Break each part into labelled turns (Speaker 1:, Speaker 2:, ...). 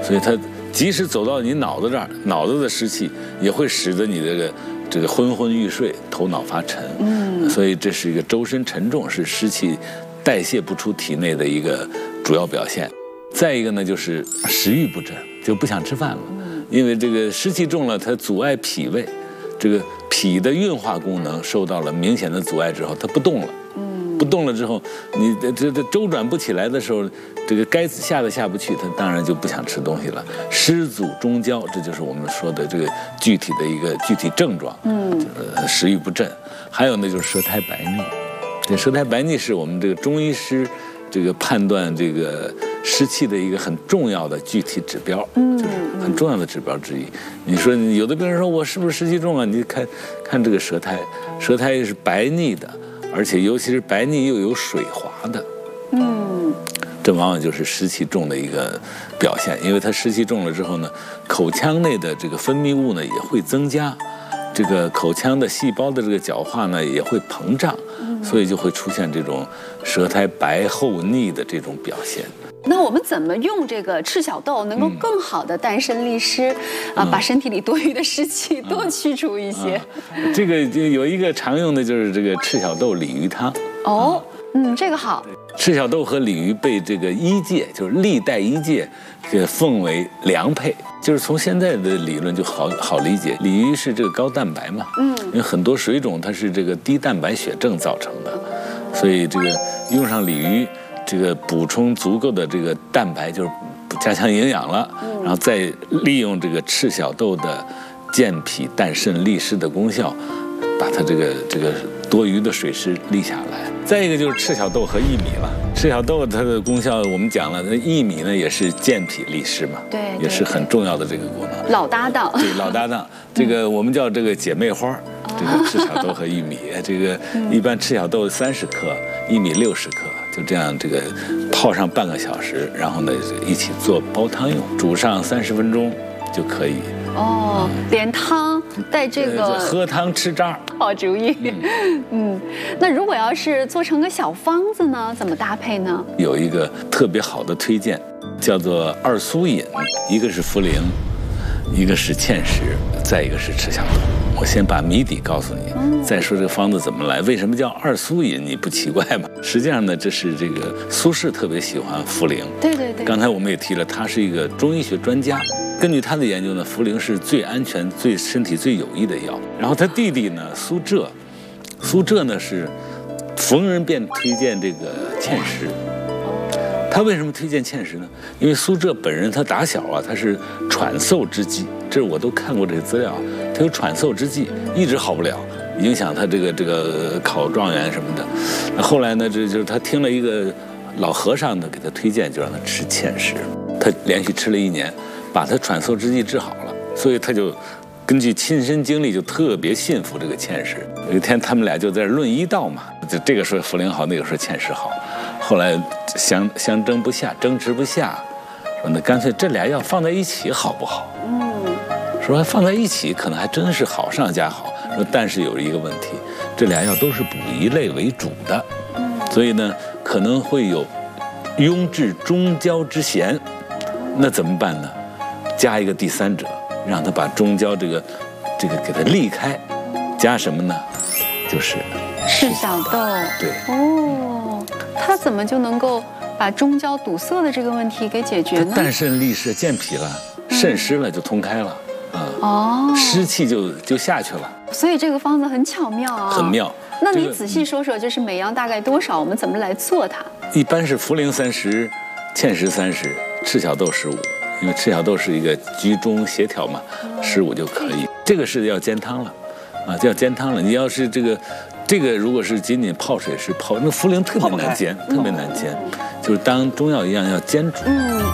Speaker 1: 所以它即使走到你脑子这儿，脑子的湿气也会使得你这个昏昏欲睡，头脑发沉。所以这是一个周身沉重，是湿气代谢不出体内的一个主要表现。再一个呢，就是食欲不振，就不想吃饭了，因为这个湿气重了，它阻碍脾胃，这个脾的运化功能受到了明显的阻碍之后，它不动了。不动了之后，你这周转不起来的时候，这个该下的下不去，他当然就不想吃东西了。湿阻中焦，这就是我们说的这个具体的一个具体症状。食欲不振。还有呢，就是舌苔白腻。这舌苔白腻是我们这个中医师这个判断这个湿气的一个很重要的具体指标，就是很重要的指标之一。你说有的病人说我是不是湿气重啊？你看这个舌苔，舌苔是白腻的。而且尤其是白腻又有水滑的，这往往就是湿气重的一个表现。因为它湿气重了之后呢，口腔内的这个分泌物呢也会增加，这个口腔的细胞的这个角化呢也会膨胀，所以就会出现这种舌苔白厚腻的这种表现。
Speaker 2: 那我们怎么用这个赤小豆能够更好的淡渗利湿把身体里多余的湿气多驱除一些？
Speaker 1: 这个就有一个常用的就是这个赤小豆鲤鱼汤。
Speaker 2: 这个好。
Speaker 1: 赤小豆和鲤鱼被这个医界，就是历代医界给奉为良配。就是从现在的理论就好理解，鲤鱼是这个高蛋白嘛，因为很多水肿它是这个低蛋白血症造成的，所以这个用上鲤鱼。这个补充足够的这个蛋白，就是加强营养了，然后再利用这个赤小豆的健脾淡渗利湿的功效，把它这个多余的水湿利下来。再一个就是赤小豆和薏米了。赤小豆它的功效我们讲了，那薏米呢也是健脾利湿嘛，
Speaker 2: 对，
Speaker 1: 也是很重要的这个功能。
Speaker 2: 老搭档，
Speaker 1: 对，老搭档，这个我们叫这个姐妹花。这个赤小豆和薏米，这个一般赤小豆30克，薏米60克，就这样这个泡上半个小时，然后呢一起做煲汤用，煮上30分钟就可以。
Speaker 2: 连汤带这个
Speaker 1: 喝汤吃渣，
Speaker 2: 好主意。那如果要是做成个小方子呢，怎么搭配呢？
Speaker 1: 有一个特别好的推荐，叫做2苏饮，一个是茯苓，一个是芡实，再一个是赤小豆。我先把谜底告诉你，再说这个方子怎么来。为什么叫2苏饮？你不奇怪吗？实际上呢，这是这个苏轼特别喜欢茯苓。
Speaker 2: 对。
Speaker 1: 刚才我们也提了，他是一个中医学专家。根据他的研究呢，茯苓是最安全、对身体最有益的药。然后他弟弟呢，苏辙呢是逢人便推荐这个芡实。他为什么推荐芡实呢？因为苏辙本人他打小他是喘嗽之疾，这我都看过这个资料，他有喘嗽之疾，一直好不了，影响他这个考状元什么的。那后来呢，就是他听了一个老和尚的给他推荐，就让他吃芡实。他连续吃了1年，把他喘嗽之疾治好了，所以他就根据亲身经历就特别信服这个芡实。有一天他们俩就在论医道嘛，就这个说茯苓好，那个说芡实好。后来相争不下，争执不下，说那干脆这俩药放在一起好不好？说放在一起可能还真是好上加好。说但是有一个问题，这俩药都是补一类为主的，所以呢可能会有壅滞中焦之嫌。那怎么办呢？加一个第三者，让他把中焦这个给它利开，加什么呢？就是
Speaker 2: 赤小豆。
Speaker 1: 对。
Speaker 2: 它怎么就能够把中焦堵塞的这个问题给解决呢？
Speaker 1: 淡渗利湿，健脾了，渗湿了就通开了，湿气就下去了。
Speaker 2: 所以这个方子很巧妙啊，
Speaker 1: 很妙。
Speaker 2: 那你仔细说说，就是每样大概多少？我们怎么来做它？一
Speaker 1: 般是茯苓30，芡实30，赤小豆15。因为赤小豆是一个居中协调嘛，15就可以。这个是要煎汤了，就要煎汤了。你要是这个如果是仅仅泡水是泡，那茯苓特别难煎，特别难煎，就是当中药一样要煎煮。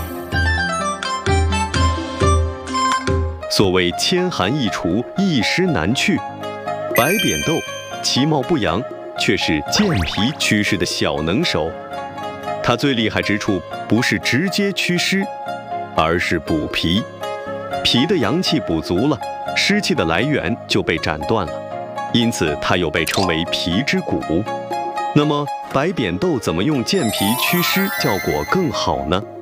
Speaker 3: 所谓千寒易除，一湿难去，白扁豆其貌不扬，却是健脾祛湿的小能手。它最厉害之处不是直接祛湿，而是补脾。脾的阳气补足了，湿气的来源就被斩断了，因此它又被称为脾之谷。那么白扁豆怎么用健脾祛湿效果更好呢？